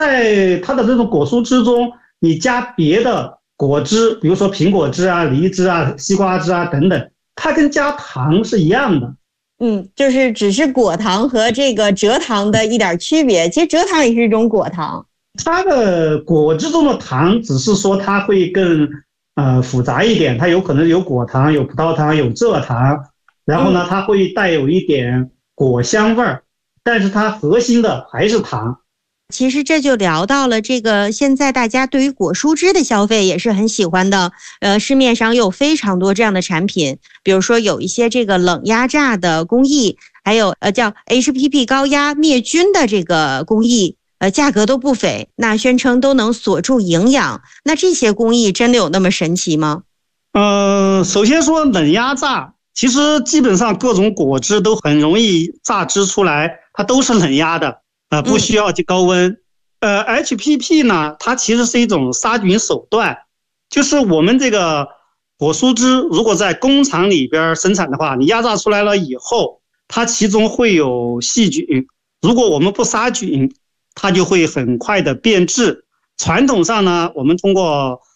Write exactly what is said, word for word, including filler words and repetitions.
在它的这种果蔬汁中，你加别的果汁，比如说苹果汁啊、梨汁啊、西瓜汁啊等等，它跟加糖是一样的。 嗯，就是只是果糖和这个蔗糖的一点区别，其实蔗糖也是一种果糖。 它的果汁中的糖只是说它会更呃复杂一点，它有可能有果糖、有葡萄糖、有蔗糖，然后呢，它会带有一点果香味儿，但是它核心的还是糖。 其实这就聊到了这个现在大家对于果蔬汁的消费也是很喜欢的，呃，市面上有非常多这样的产品，比如说有一些这个冷压榨的工艺，还有呃叫 H P P 高压灭菌的这个工艺，呃，价格都不菲，那宣称都能锁住营养，那这些工艺真的有那么神奇吗？ 嗯、呃，首先说冷压榨，其实基本上各种果汁都很容易榨汁出来，它都是冷压的。呃，不需要去高温。呃 ，H P P 呢，它其实是一种杀菌手段，就是我们这个果蔬汁如果在工厂里边生产的话，你压榨出来了以后，它其中会有细菌，如果我们不杀菌，它就会很快的变质。传统上呢，我们通过